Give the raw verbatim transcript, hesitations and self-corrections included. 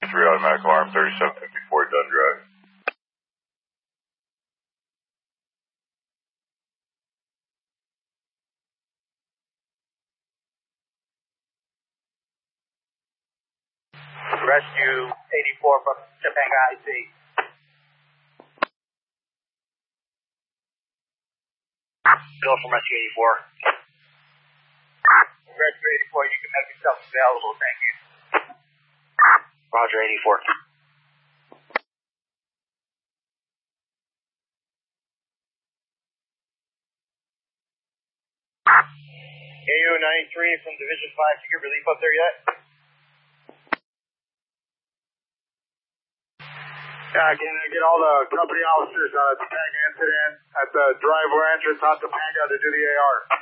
three automatic alarm, thirty-seven fifty-four Dunn Drive. Rescue eighty-four from Topanga I C. Bill from Rescue eighty-four. Rescue eighty-four, you can make yourself available, thank you. Roger, eighty-four. A U ninety-three from Division five, did you get relief up there yet? Yeah, can I get all the company officers on a Topanga incident at the driveway entrance on Topanga to do the A R?